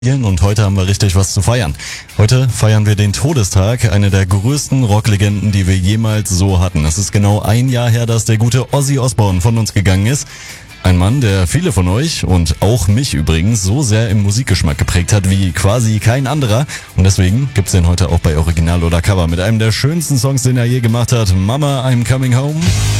Und heute haben wir richtig was zu feiern. Heute feiern wir den Todestag einer der größten Rocklegenden, die wir jemals so hatten. Es ist genau ein Jahr her, dass der gute Ozzy Osbourne von uns gegangen ist. Ein Mann, der viele von euch und auch mich übrigens so sehr im Musikgeschmack geprägt hat wie quasi kein anderer. Und deswegen gibt's den heute auch bei Original oder Cover mit einem der schönsten Songs, den er je gemacht hat. Mama, I'm Coming Home.